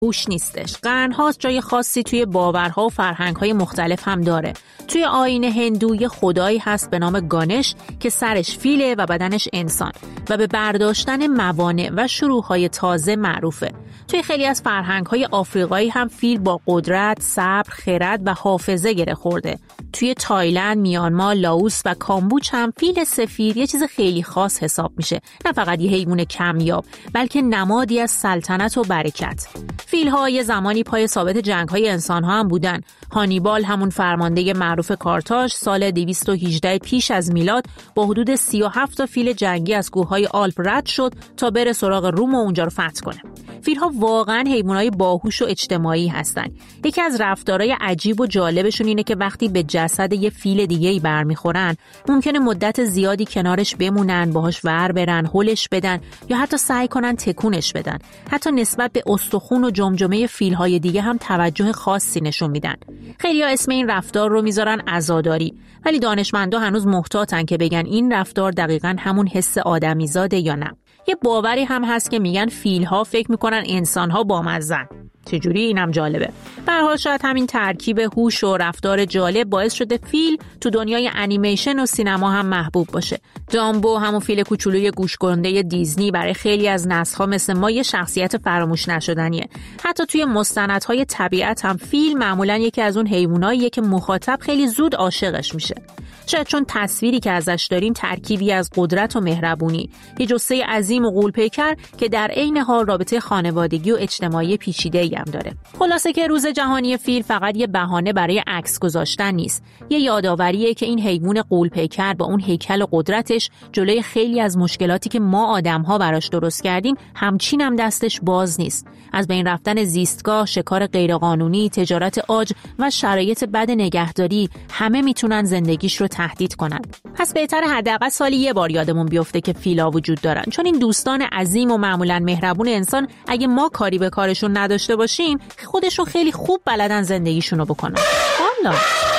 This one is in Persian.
هوش نیستش. قرن‌هاست جای خاصی توی باورها و فرهنگ‌های مختلف هم داره. توی آیین هندو یه خدایی هست به نام گانش که سرش فیله و بدنش انسان و به برداشتن موانع و شروع‌های تازه معروفه. توی خیلی از فرهنگ‌های آفریقایی هم فیل با قدرت، صبر، خرد و حافظه گره خورده. توی تایلند، میانمار، لاوس و کامبوج هم فیل سفید یه چیز خیلی خاص حساب میشه. نه فقط یه حیوان کمیاب، بلکه نمادی از سلطنت و برکت. فیل‌ها یه زمانی پای ثابت جنگ‌های انسان‌ها هم بودن. هانیبال، همون فرمانده معروف کارتاژ، سال 218 پیش از میلاد با حدود 37 تا فیل جنگی از کوههای آلپ رد شد تا بره سراغ روم و اونجا رو فتح کنه. فیل‌ها واقعاً حیوانای باهوش و اجتماعی هستن. یکی از رفتارهای عجیب و جالبشون اینه که وقتی به جسد یه فیل دیگه‌ای برمیخورن، ممکنه مدت زیادی کنارش بمونن، باهاش ور برن، هلش بدن یا حتی سعی کنن تکونش بدن. حتی نسبت به استخون و جمجمه فیل‌های دیگه هم توجه خاصی نشون میدن. خیلی‌ها اسم این رفتار رو میذارن عزاداری، ولی دانشمندا هنوز محتاطن که بگن این رفتار دقیقاً همون حس آدمیزاده یا نه. یه باوری هم هست که میگن فیل‌ها فکر میکنن انسان‌ها بامزن. چجوری؟ اینم جالبه. به هر حال شاید همین ترکیب هوش و رفتار جالب باعث شده فیل تو دنیای انیمیشن و سینما هم محبوب باشه. دامبو، همون فیل کوچولوی گوش‌گرده دیزنی، برای خیلی از نسل‌ها مثل ما یه شخصیت فراموش نشدنیه. حتی توی مستندهای طبیعت هم فیل معمولاً یکی از اون حیواناییه که مخاطب خیلی زود عاشقش میشه. شاید چون تصویری که ازش داریم ترکیبی از قدرت و مهربونی، یه جثه عظیم و غول‌پیکر که در عین حال رابطه خانوادگی و اجتماعی پیچیده‌ای هم داره. خلاصه که روز جهانی فیل فقط یه بهانه برای عکس گذاشتن نیست، یه یادآوریه که این حیوان غول‌پیکر با اون هیکل و قدرتش جلوی خیلی از مشکلاتی که ما آدم‌ها براش درست کردیم همچین هم دستش باز نیست. از بین رفتن زیستگاه، شکار غیرقانونی، تجارت عاج و شرایط بد نگهداری، همه میتونن زندگیش رو تهدید کنن. پس بهتره حداقل سالی یه بار یادمون بیفته که فیل‌ها وجود دارن، چون این دوستان عظیم و معمولاً مهربون انسان اگه ما کاری به کارشون نداشته باشیم، خودشون خیلی خوب بلدن زندگیشونو بکنن. والا